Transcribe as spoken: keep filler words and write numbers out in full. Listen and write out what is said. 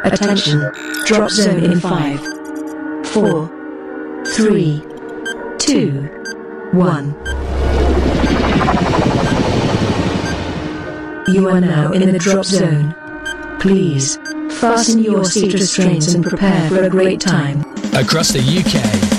Attention, drop zone in five, four, three, two, one. You are now in the drop zone. Please, fasten your seat restraints and prepare for a great time. Across the U K,